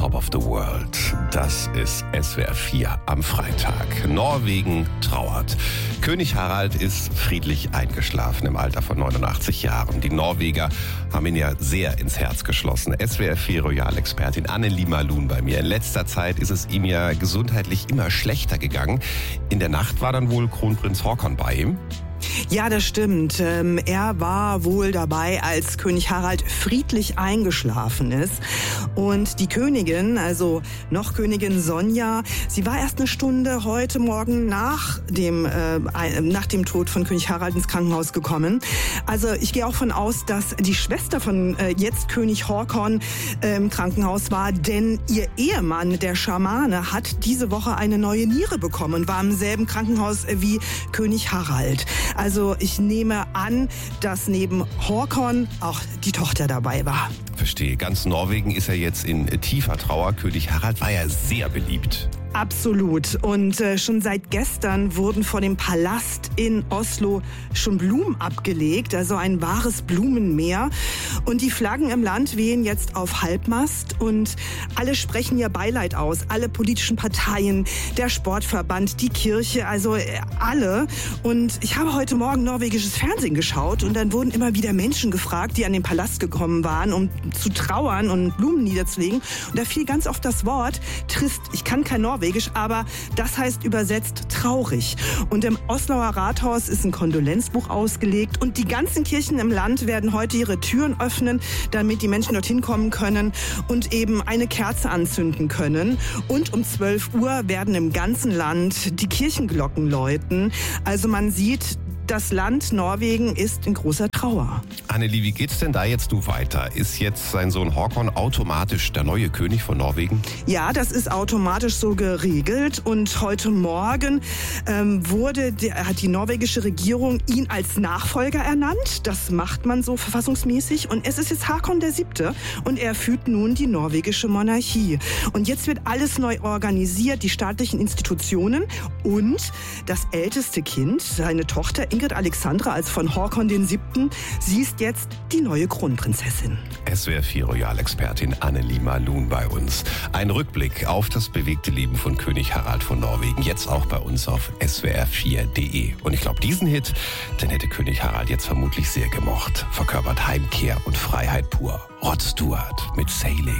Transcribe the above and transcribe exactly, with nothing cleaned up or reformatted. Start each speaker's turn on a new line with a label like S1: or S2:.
S1: top of the world. Das ist S W R vier am Freitag. Norwegen trauert. König Harald ist friedlich eingeschlafen im Alter von neunundachtzig Jahren. Die Norweger haben ihn ja sehr ins Herz geschlossen. S W R vier Royal-Expertin Annelie Malun bei mir. In letzter Zeit ist es ihm ja gesundheitlich immer schlechter gegangen. In der Nacht war dann wohl Kronprinz Haakon bei ihm.
S2: Ja, das stimmt. Ähm, er war wohl dabei, als König Harald friedlich eingeschlafen ist. Und die Königin, also noch Königin Sonja, sie war erst eine Stunde heute Morgen nach dem, äh, nach dem Tod von König Harald ins Krankenhaus gekommen. Also ich gehe auch von aus, dass die Schwester von äh, jetzt König Haakon äh, im Krankenhaus war, denn ihr Ehemann, der Schamane, hat diese Woche eine neue Niere bekommen und war im selben Krankenhaus äh, wie König Harald. Also ich nehme an, dass neben Haakon auch die Tochter dabei war.
S1: Verstehe. Ganz Norwegen ist ja jetzt in tiefer Trauer. König Harald war ja sehr beliebt.
S2: Absolut. Und äh, schon seit gestern wurden vor dem Palast in Oslo schon Blumen abgelegt, also ein wahres Blumenmeer. Und die Flaggen im Land wehen jetzt auf Halbmast und alle sprechen ihr Beileid aus. Alle politischen Parteien, der Sportverband, die Kirche, also äh, alle. Und ich habe heute Morgen norwegisches Fernsehen geschaut und dann wurden immer wieder Menschen gefragt, die an den Palast gekommen waren, um zu trauern und Blumen niederzulegen. Und da fiel ganz oft das Wort trist. Ich kann kein Norwegisch, aber das heißt übersetzt traurig. Und im Osloer Rathaus ist ein Kondolenzbuch ausgelegt und die ganzen Kirchen im Land werden heute ihre Türen öffnen, damit die Menschen dorthin kommen können und eben eine Kerze anzünden können. Und um zwölf Uhr werden im ganzen Land die Kirchenglocken läuten. Also man sieht, das Land Norwegen ist in großer Trauer.
S1: Annelie, wie geht's denn da jetzt du weiter? Ist jetzt sein Sohn Haakon automatisch der neue König von Norwegen?
S2: Ja, das ist automatisch so geregelt. Und heute Morgen ähm, wurde die, hat die norwegische Regierung ihn als Nachfolger ernannt. Das macht man so verfassungsmäßig. Und es ist jetzt Haakon der Siebte und er führt nun die norwegische Monarchie. Und jetzt wird alles neu organisiert, die staatlichen Institutionen und das älteste Kind, seine Tochter Ingrid Alexandra als von Haakon den Siebten, sie ist jetzt die neue Kronprinzessin.
S1: S W R vier Royal-Expertin Annelie Malun bei uns. Ein Rückblick auf das bewegte Leben von König Harald von Norwegen, jetzt auch bei uns auf S W R vier Punkt de. Und ich glaube, diesen Hit, den hätte König Harald jetzt vermutlich sehr gemocht. Verkörpert Heimkehr und Freiheit pur. Rod Stewart mit Sailing.